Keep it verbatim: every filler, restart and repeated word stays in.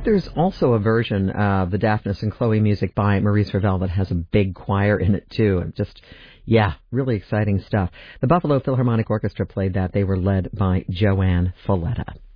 there's also a version of the Daphnis and Chloe music by Maurice Ravel that has a big choir in it, too. And just, yeah, really exciting stuff. The Buffalo Philharmonic Orchestra played that. They were led by Joanne Folletta.